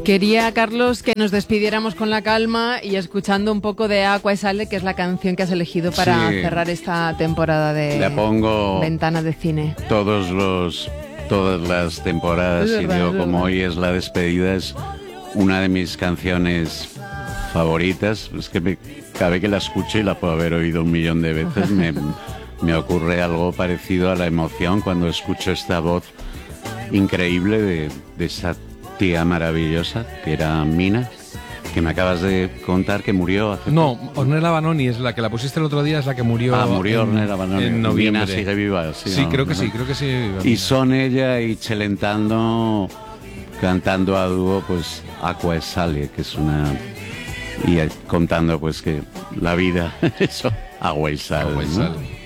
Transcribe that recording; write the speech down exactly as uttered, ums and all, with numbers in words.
Quería, Carlos, que nos despidiéramos con la calma y escuchando un poco de Acqua e Sale, que es la canción que has elegido para sí. cerrar esta temporada de Le pongo Ventana de Cine. Todos los, todas las temporadas, y digo, como hoy es la despedida, es una de mis canciones favoritas. Es que me, cada vez que la escucho, y la puedo haber oído un millón de veces, me, me ocurre algo parecido a la emoción cuando escucho esta voz increíble de, de esa tía maravillosa que era Mina, que me acabas de contar que murió hace No, Ornella Vanoni es la que la pusiste el otro día, es la que murió. Ah, murió en, Ornella Vanoni. En noviembre. Mina sigue viva. Sí, sí no, creo que no. sí, creo que sí. Y son ella y Celentano cantando a dúo, pues Acqua e Sale, que es una, y contando pues que la vida, eso, agua y sal, Agua y ¿no? sal.